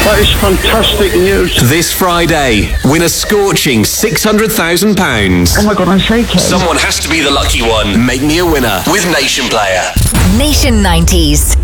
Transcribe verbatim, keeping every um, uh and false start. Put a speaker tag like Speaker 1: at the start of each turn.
Speaker 1: That is fantastic news.
Speaker 2: This Friday, win a scorching six hundred thousand pounds.
Speaker 1: Oh my God, I'm shaking.
Speaker 2: Someone has to be the lucky one. Make me a winner with Nation Player.
Speaker 3: Nation nineties.